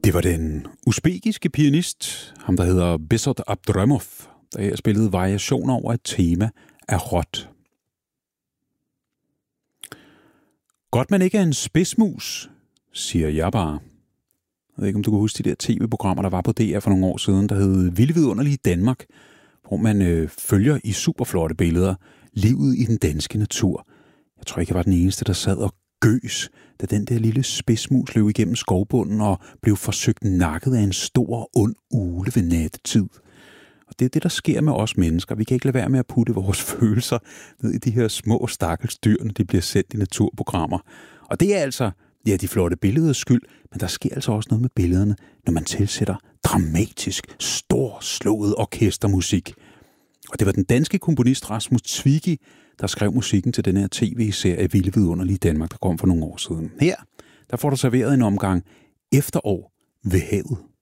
Det var den usbekiske pianist, ham der hedder Behzod Abdurrahimov, der her spillede variationer over et tema af rot. Godt man ikke er en spidsmus, siger jeg bare. Jeg ved ikke, om du kan huske de der tv-programmer, der var på DR for nogle år siden, der hed Vilde Vidunderlige Danmark, hvor man følger i superflotte billeder livet i den danske natur. Jeg tror ikke, jeg var den eneste, der sad og gøs, da den der lille spidsmus løb igennem skovbunden og blev forsøgt nakket af en stor, ond ugle ved nattetid. Og det er det, der sker med os mennesker. Vi kan ikke lade være med at putte vores følelser ned i de her små stakkels dyr, når de bliver sendt i naturprogrammer. Og det er altså, ja, de flotte billeders skyld, men der sker altså også noget med billederne, når man tilsætter dramatisk, storslået orkestermusik. Og det var den danske komponist Rasmus Zwicky, der skrev musikken til den her tv-serie Vilde Vidunderlige Danmark, der kom for nogle år siden. Her, der får du serveret en omgang Efterår ved havet.